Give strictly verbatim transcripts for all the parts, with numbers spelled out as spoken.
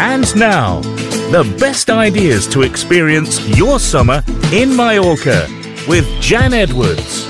And now, the best ideas to experience your summer in Mallorca with Jan Edwards.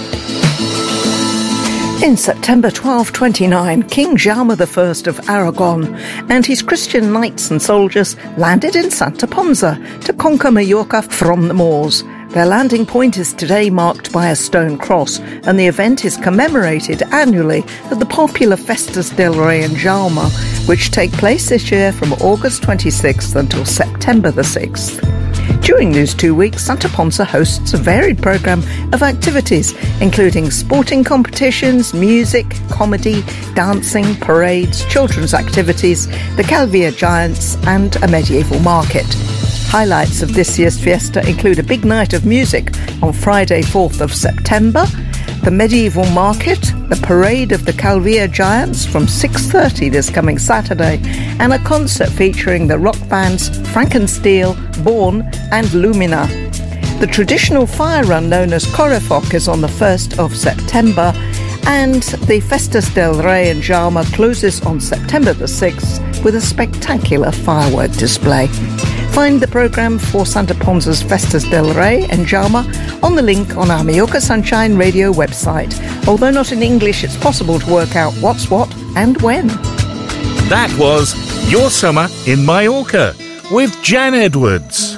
In September twelve twenty-nine, King Jaume the First of Aragon and his Christian knights and soldiers landed in Santa Ponsa to conquer Mallorca from the Moors. Their landing point is today marked by a stone cross, and the event is commemorated annually at the popular Festas del Rey and Jaume, which take place this year from August twenty-sixth until September the sixth. During these two weeks, Santa Ponsa hosts a varied programme of activities, including sporting competitions, music, comedy, dancing, parades, children's activities, the Calvia Giants and a medieval market. Highlights of this year's fiesta include a big night of music on Friday fourth of September, the medieval market, the parade of the Calvia Giants from six thirty this coming Saturday, and a concert featuring the rock bands Frankensteel, Born and Lumina. The traditional fire run known as Correfoc is on the first of September, and the Festas del Rey and Jaume closes on September the sixth with a spectacular firework display. Find the programme for Santa Ponsa's Festas del Rey and Jaume on the link on our Mallorca Sunshine Radio website. Although not in English, it's possible to work out what's what and when. That was Your Summer in Mallorca with Jan Edwards.